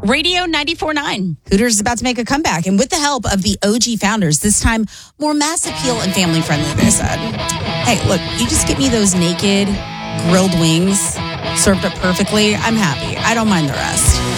Radio 94.9. Hooters is about to make a comeback, and with the help of the OG founders, this time more mass appeal and family friendly, they said. Hey, look, you just get me those naked grilled wings served up perfectly. I'm happy. I don't mind the rest.